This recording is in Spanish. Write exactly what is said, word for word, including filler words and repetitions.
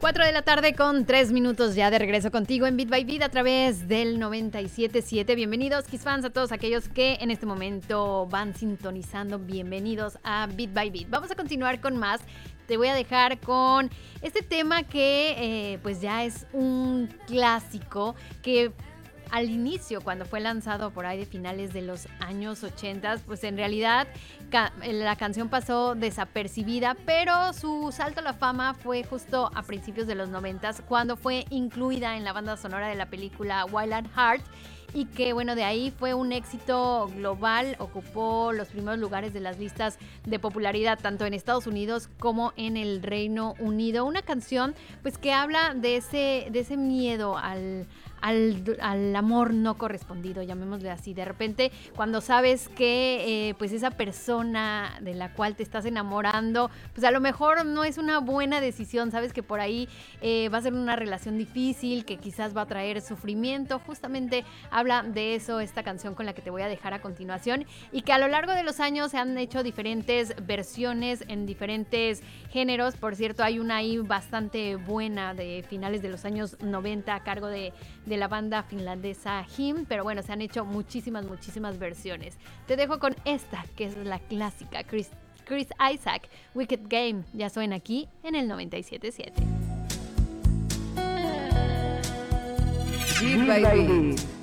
cuatro de la tarde con tres minutos ya de regreso contigo en Beat by Beat a través del noventa y siete punto siete. Bienvenidos, Kiss fans, a todos aquellos que en este momento van sintonizando. Bienvenidos a Beat by Beat. Vamos a continuar con más. Te voy a dejar con este tema que eh, pues ya es un clásico que al inicio, cuando fue lanzado por ahí de finales de los años ochenta, pues en realidad ca- la canción pasó desapercibida, pero su salto a la fama fue justo a principios de los noventa, cuando fue incluida en la banda sonora de la película Wild at Heart, y que bueno, de ahí fue un éxito global, ocupó los primeros lugares de las listas de popularidad tanto en Estados Unidos como en el Reino Unido. Una canción pues que habla de ese, de ese miedo al Al, al amor no correspondido, llamémosle así. De repente, cuando sabes que eh, pues esa persona de la cual te estás enamorando, pues a lo mejor no es una buena decisión, sabes que por ahí eh, va a ser una relación difícil, que quizás va a traer sufrimiento. Justamente habla de eso esta canción con la que te voy a dejar a continuación, y que a lo largo de los años se han hecho diferentes versiones en diferentes géneros. Por cierto, hay una ahí bastante buena de finales de los años noventa a cargo de de la banda finlandesa Him, pero bueno, se han hecho muchísimas, muchísimas versiones. Te dejo con esta, que es la clásica, Chris, Chris Isaak, Wicked Game. Ya suena aquí en el noventa y siete punto siete. Beat by Beat.